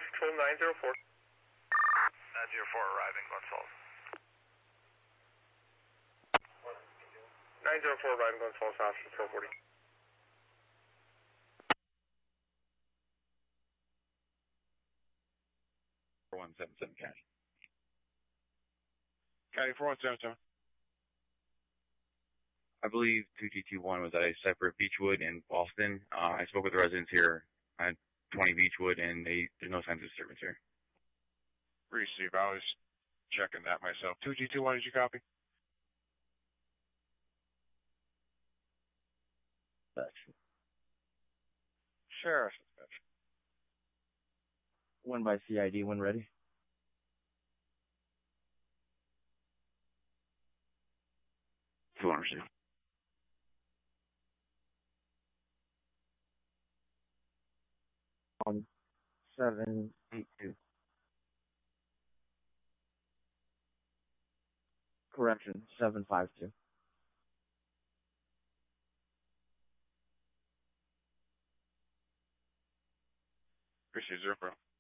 West Control 904. 904 arriving, Glen Falls. 904 arriving, Glen Falls, option 440. County. County 4177. I believe 2221 was at a separate Beechwood in Boston. I spoke with the residents here at 20 Beechwood, and there's no signs of disturbance here. Receive. I was checking that myself. 2G21, did you copy? Sheriff. One by CID, when ready. Two understood. On 782. Correction, 752. Receive 0 pro.